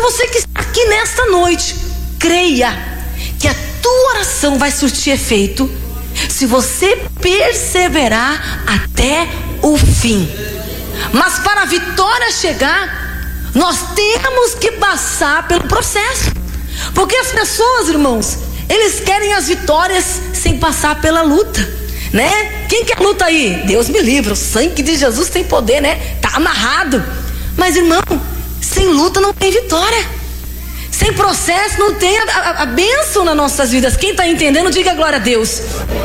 Então você que está aqui nesta noite, creia que a tua oração vai surtir efeito se você perseverar até o fim. Mas para a vitória chegar, nós temos que passar pelo processo. Porque as pessoas, irmãos, eles querem as vitórias sem passar pela luta, né? Quem quer luta aí? Deus me livre, o sangue de Jesus tem poder, né? Tá amarrado. Mas, irmão, sem luta não tem vitória. Sem processo não tem a bênção nas nossas vidas. Quem está entendendo, diga glória a Deus.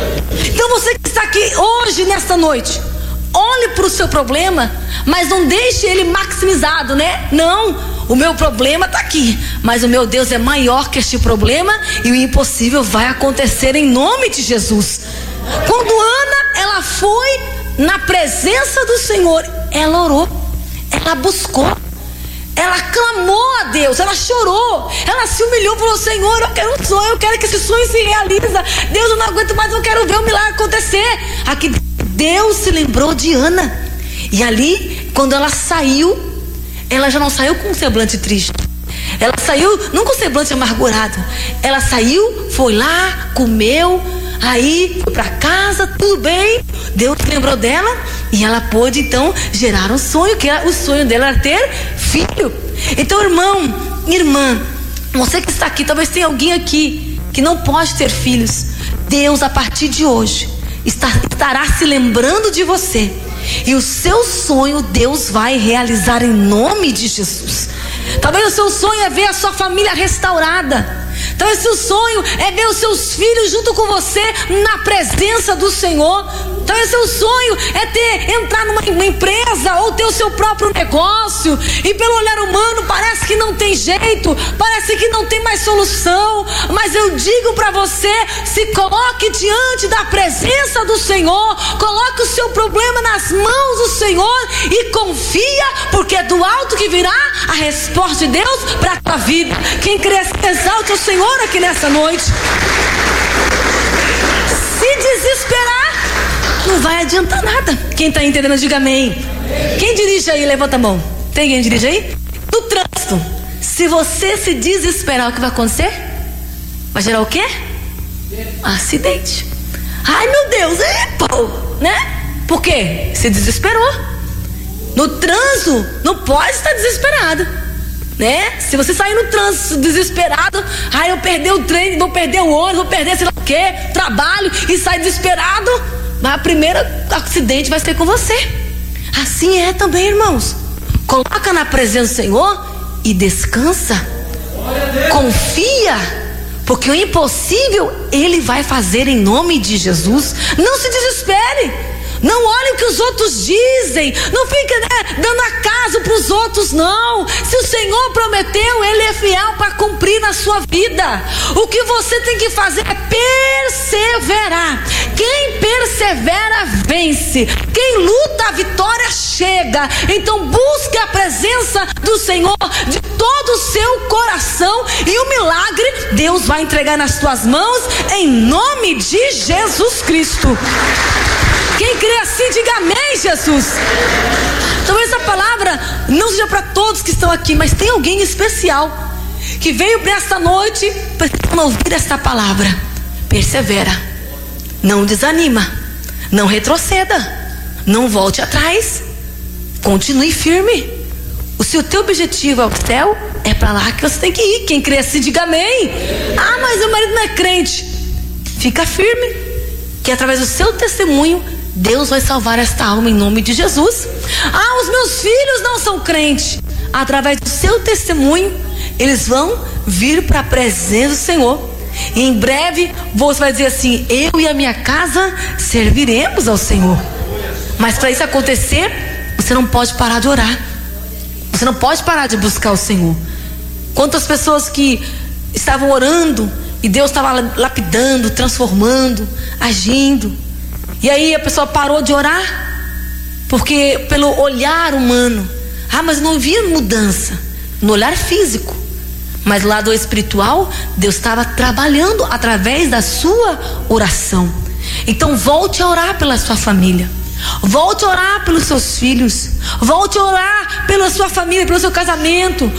Então você que está aqui hoje, nesta noite, olhe para o seu problema, mas não deixe ele maximizado, né? Não, o meu problema está aqui, mas o meu Deus é maior que este problema, e o impossível vai acontecer em nome de Jesus. Quando Ana, ela foi na presença do Senhor, ela orou, ela buscou, ela clamou a Deus, ela chorou, ela se humilhou e falou: Senhor, eu quero um sonho, eu quero que esse sonho se realize. Deus, eu não aguento mais, eu quero ver o milagre acontecer. Aqui Deus se lembrou de Ana. E ali, quando ela saiu, ela já não saiu com um semblante triste. Ela saiu não com um semblante amargurado. Ela saiu, foi lá, comeu, aí foi para casa, tudo bem. Deus se lembrou dela e ela pôde então gerar um sonho, que era, o sonho dela era ter filho. Então, irmão, irmã, você que está aqui, talvez tenha alguém aqui que não pode ter filhos. Deus, a partir de hoje, estará se lembrando de você, e o seu sonho Deus vai realizar em nome de Jesus. Talvez o seu sonho é ver a sua família restaurada. Talvez o seu sonho é ver os seus filhos junto com você na presença do Senhor. Talvez o seu sonho é entrar numa empresa ou ter o seu próprio negócio, e pelo olhar humano parece que não tem jeito, parece que não tem mais solução. Mas eu digo para você: se coloque diante da presença do Senhor, coloque o seu problema nas mãos do Senhor e confia, porque é do alto que virá a resposta de Deus para a tua vida. Quem crê, exalte o Senhor aqui nessa noite. Se desesperar, não vai adiantar nada. Quem está entendendo, diga amém. Quem dirige aí, levanta a mão. Tem quem dirige aí? No trânsito, se você se desesperar, o que vai acontecer? Vai gerar o quê? Acidente. Ai, meu Deus, né? Por quê? Se desesperou. No trânsito, não pode estar desesperado, né? Se você sair no trânsito desesperado, ai, eu perdi o trem, vou perder o ônibus, vou perder sei lá o quê, trabalho, e sai desesperado, mas o primeiro acidente vai ser com você. Assim é também, irmãos. Coloca na presença do Senhor e descansa. Confia, porque o impossível Ele vai fazer em nome de Jesus. Não se desespere. Não olhe o que os outros dizem. Não fique dando acaso para os outros, não. Se o Senhor prometeu, Ele é fiel para cumprir na sua vida. O que você tem que fazer é perseverar. Quem persevera vence. Quem luta, a vitória chega. Então busque a presença do Senhor de todo o seu coração, e o milagre Deus vai entregar nas tuas mãos em nome de Jesus Cristo. Quem crê assim, diga amém, Jesus. Talvez essa palavra não seja para todos que estão aqui, mas tem alguém especial que veio nesta noite para ouvir esta palavra. Persevera, não desanima, não retroceda, não volte atrás, continue firme. Se o teu objetivo é o céu, é para lá que você tem que ir. Quem crê assim, diga amém. Ah, mas o marido não é crente. Fica firme, que através do seu testemunho Deus vai salvar esta alma em nome de Jesus. Ah, os meus filhos não são crentes. Através do seu testemunho, eles vão vir para a presença do Senhor. E em breve você vai dizer assim: eu e a minha casa serviremos ao Senhor. Mas para isso acontecer, você não pode parar de orar. Você não pode parar de buscar o Senhor. Quantas pessoas que estavam orando e Deus estava lapidando, transformando, agindo, e aí a pessoa parou de orar porque pelo olhar humano, mas não via mudança no olhar físico, mas no lado espiritual Deus estava trabalhando através da sua oração. Então volte a orar pela sua família, volte a orar pelos seus filhos, volte a orar pela sua família, pelo seu casamento, volte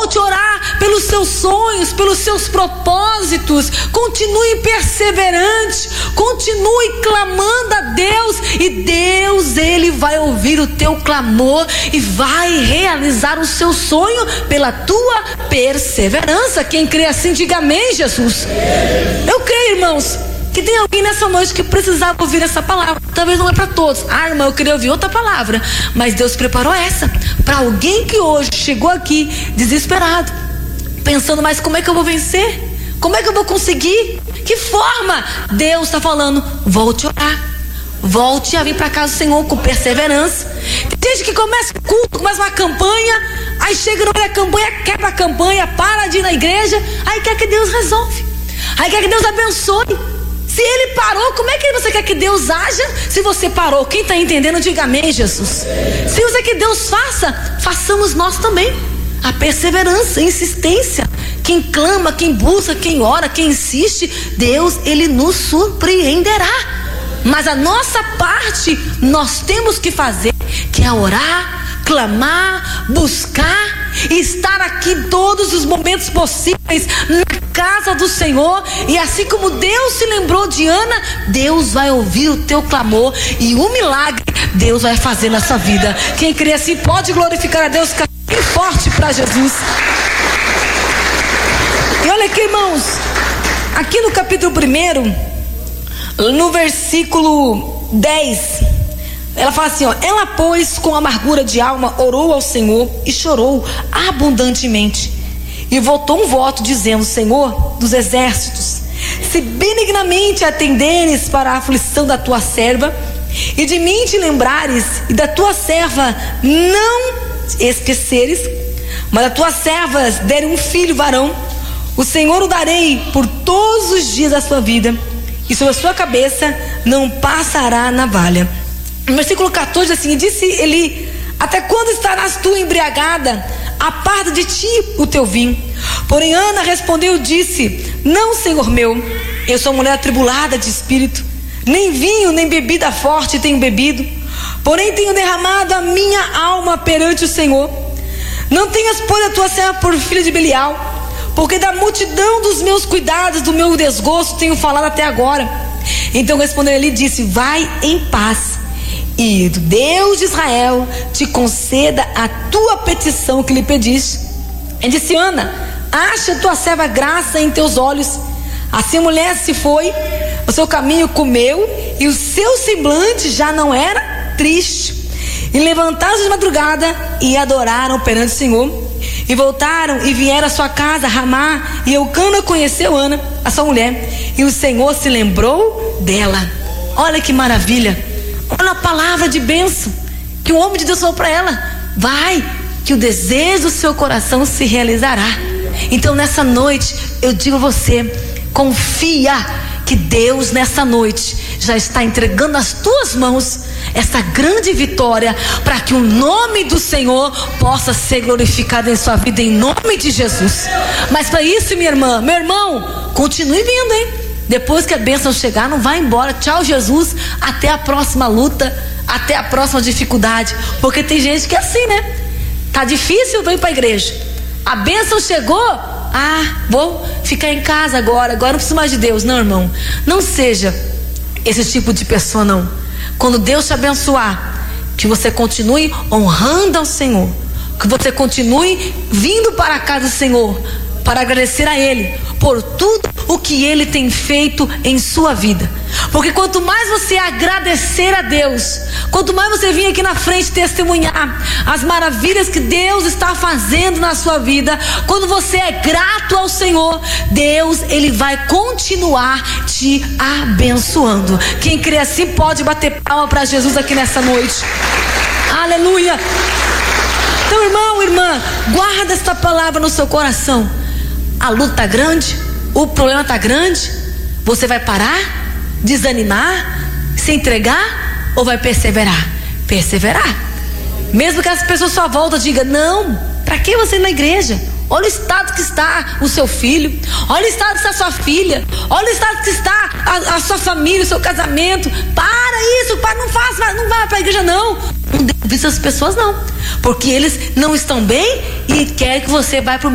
Volte a orar pelos seus sonhos, pelos seus propósitos. Continue perseverante, continue clamando a Deus, e Deus, Ele vai ouvir o teu clamor e vai realizar o seu sonho pela tua perseverança. Quem crê assim, diga amém, Jesus. Eu creio, irmãos, que tem alguém nessa noite que precisava ouvir essa palavra. Talvez não é para todos. Irmã, eu queria ouvir outra palavra, mas Deus preparou essa para alguém que hoje chegou aqui desesperado, pensando, mas como é que eu vou vencer? Como é que eu vou conseguir? Que forma? Deus está falando, volte a orar, volte a vir para casa do Senhor com perseverança. Tem gente que começa o culto, começa uma campanha, aí chega no meio da campanha, quebra a campanha, para de ir na igreja, aí quer que Deus resolve, aí quer que Deus abençoe. Se Ele parou, como é que você quer que Deus haja se você parou? Quem está entendendo, diga amém, Jesus. Se você quer que Deus faça, façamos nós também. A perseverança, a insistência. Quem clama, quem busca, quem ora, quem insiste, Deus, Ele nos surpreenderá. Mas a nossa parte nós temos que fazer, que é orar, clamar, buscar e estar aqui em todos os momentos possíveis na casa do Senhor. E assim como Deus se lembrou de Ana, Deus vai ouvir o teu clamor e um milagre Deus vai fazer na sua vida. Quem crê assim pode glorificar a Deus, ficar bem forte para Jesus. E olha aqui, irmãos, aqui no capítulo 1, no versículo 10, ela fala assim, ó: ela, pois, com amargura de alma, orou ao Senhor e chorou abundantemente, e votou um voto, dizendo: Senhor dos exércitos, se benignamente atenderes para a aflição da tua serva, e de mim te lembrares, e da tua serva não esqueceres, mas a tuas servas derem um filho varão, o Senhor o darei por todos os dias da sua vida, e sobre a sua cabeça não passará navalha. No versículo 14, assim, disse ele: até quando estarás tu embriagada? Aparta de ti o teu vinho. Porém Ana respondeu e disse: não, Senhor meu, eu sou mulher atribulada de espírito, nem vinho nem bebida forte tenho bebido, porém tenho derramado a minha alma perante o Senhor. Não tenhas, pois, a tua serva por filha de Belial, porque da multidão dos meus cuidados, do meu desgosto tenho falado até agora. Então respondeu ele e disse: vai em paz, e o Deus de Israel te conceda a tua petição que lhe pediste. E disse Ana: acha tua serva graça em teus olhos. Assim a mulher se foi, o seu caminho comeu, e o seu semblante já não era triste. E levantaram-se de madrugada e adoraram perante o Senhor. E voltaram e vieram à sua casa, Ramá, e Eucana conheceu Ana, a sua mulher, e o Senhor se lembrou dela. Olha que maravilha! Olha a palavra de bênção que o homem de Deus falou para ela: vai, que o desejo do seu coração se realizará. Então nessa noite eu digo a você: confia que Deus nessa noite já está entregando nas tuas mãos essa grande vitória, para que o nome do Senhor possa ser glorificado em sua vida, em nome de Jesus. Mas para isso, minha irmã, meu irmão, continue vindo, hein? Depois que a bênção chegar, não vai embora. Tchau, Jesus, até a próxima luta, até a próxima dificuldade. Porque tem gente que é assim, né? Tá difícil, vem para a igreja. A bênção chegou, vou ficar em casa agora não preciso mais de Deus. Não, irmão, não seja esse tipo de pessoa, não. Quando Deus te abençoar, que você continue honrando ao Senhor, que você continue vindo para a casa do Senhor, para agradecer a Ele por tudo o que Ele tem feito em sua vida. Porque quanto mais você agradecer a Deus, quanto mais você vir aqui na frente testemunhar as maravilhas que Deus está fazendo na sua vida, quando você é grato ao Senhor, Deus, Ele vai continuar te abençoando. Quem crê assim pode bater palma para Jesus aqui nessa noite. Aleluia. Então, irmão, irmã, guarda esta palavra no seu coração. A luta está grande, o problema está grande. Você vai parar, desanimar, se entregar, ou vai perseverar? Perseverar. Mesmo que as pessoas à sua volta digam: não, para que você ir na igreja? Olha o estado que está o seu filho, olha o estado que está a sua filha, olha o estado que está a sua família, o seu casamento. Para isso, não vai para a igreja não. Não deixe essas pessoas não, porque eles não estão bem e querem que você vá para o